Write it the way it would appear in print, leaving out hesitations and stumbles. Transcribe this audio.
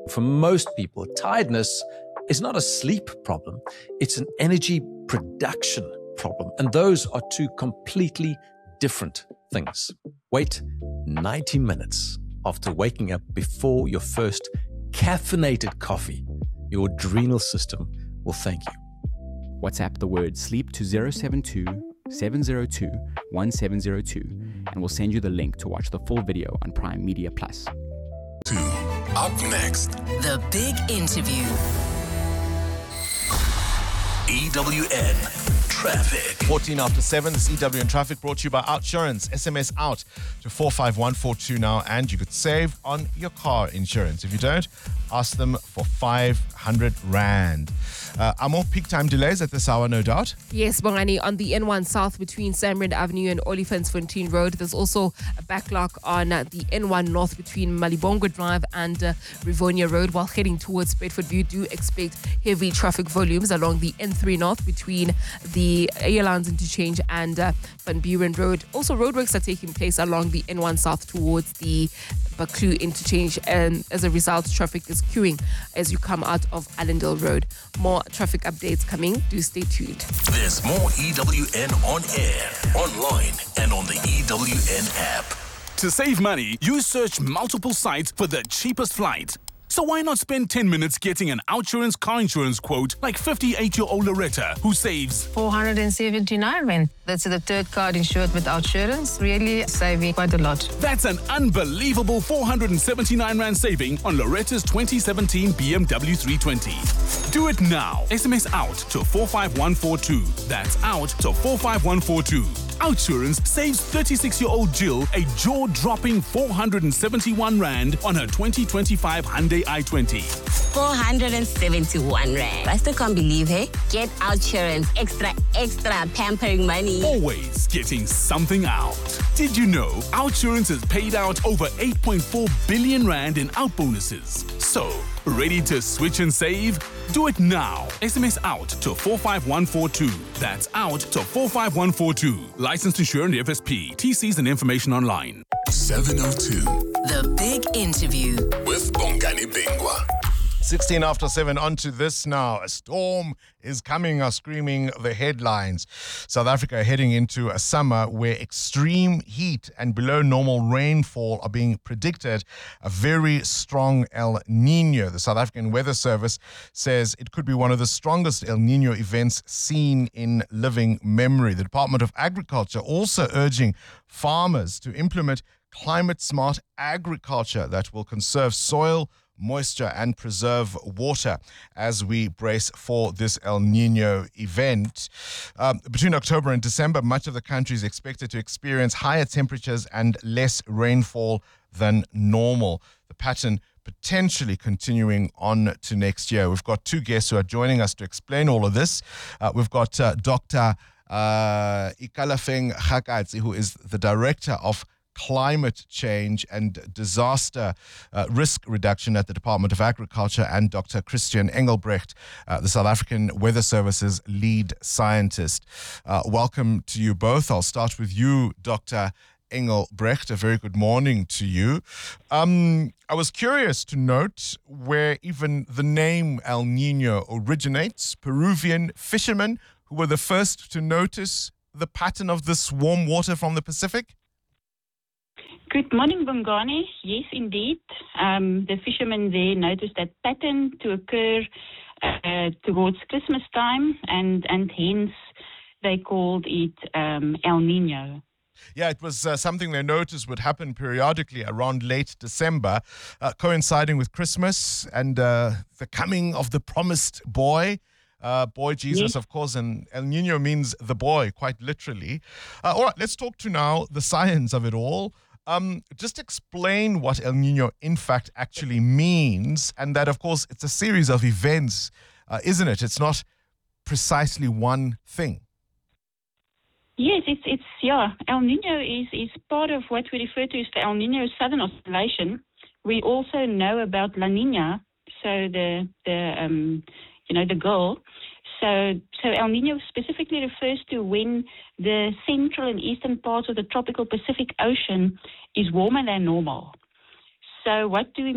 For most people, tiredness is not a sleep problem. It's an energy production problem. And those are two completely different things. Wait 90 minutes after waking up before your first caffeinated coffee. Your adrenal system will thank you. WhatsApp the word sleep to 072 702 1702 and we'll send you the link to watch the full video on Prime Media Plus. Up next, The Big Interview. EWN Traffic. 14 after 7, this EWN Traffic brought to you by Outsurance. SMS out to 45142 now and you could save on your car insurance. If you don't, ask them for 500 Rand. Are more peak time delays at this hour, no doubt? Yes, Bongani, on the N1 South between Samrand Avenue and Olifantsfontein Road. There's also a backlog on the N1 North between Malibongo Drive and Rivonia Road. While heading towards Bedford View, do expect heavy traffic volumes along the N3 North between the Airlines Interchange and Van Buren Road. Also, roadworks are taking place along the N1 South towards the Baklu Interchange, and as a result, traffic is queuing as you come out of Allendale Road. More traffic updates coming. Do stay tuned. There's more EWN on air, online, and on the EWN app. To save money, you search multiple sites for the cheapest flight. So why not spend 10 minutes getting an Outsurance car insurance quote like 58-year-old Loretta, who saves 479 Rand. That's the third card insured with Outsurance. Really saving quite a lot. That's an unbelievable 479 Rand saving on Loretta's 2017 BMW 320. Do it now. SMS out to 45142. That's out to 45142. Outsurance saves 36-year-old Jill a jaw-dropping 471 Rand on her 2025 Hyundai i20. 471 Rand. I still can't believe, hey? Get Outsurance. Extra pampering money. Always getting something out. Did you know Outsurance has paid out over 8.4 billion Rand in out bonuses? So, ready to switch and save? Do it now. SMS out to 45142. That's out to 45142. Licensed insured FSP. TCs and information online. 702 The Big Interview. with Bongani Bingwa. 16 after 7, on to this now. A storm is coming, are screaming the headlines. South Africa heading into a summer where extreme heat and below normal rainfall are being predicted. A very strong El Nino. The South African Weather Service says it could be one of the strongest El Nino events seen in living memory. The Department of Agriculture also urging farmers to implement climate-smart agriculture that will conserve soil, moisture and preserve water as we brace for this El Nino event. Between October and December, much of the country is expected to experience higher temperatures and less rainfall than normal. The pattern potentially continuing on to next year. We've got two guests who are joining us to explain all of this. We've got Dr. Ikalafeng Gakatsi, who is the Director of Climate Change and Disaster Risk Reduction at the Department of Agriculture, and Dr. Christian Engelbrecht, the South African Weather Service's lead scientist. Welcome to you both. I'll start with you, Dr. Engelbrecht. A very good morning to you. I was curious to note where even the name El Nino originates. Peruvian fishermen who were the first to notice the pattern of this warm water from the Pacific. Good morning, Bongani. Yes, indeed. The fishermen there noticed that pattern to occur towards Christmas time, and hence they called it El Nino. Yeah, it was something they noticed would happen periodically around late December, coinciding with Christmas and the coming of the promised boy. Boy Jesus, yes. Of course, and El Nino means the boy, quite literally. All right, let's talk to now the science of it all. Just explain what El Nino, in fact, actually means, and that, of course, it's a series of events, isn't it? It's not precisely one thing. Yes, it's El Nino is part of what we refer to as the El Nino Southern Oscillation. We also know about La Nina, so the girl. So El Nino specifically refers to when the central and eastern parts of the tropical Pacific Ocean is warmer than normal. So what do we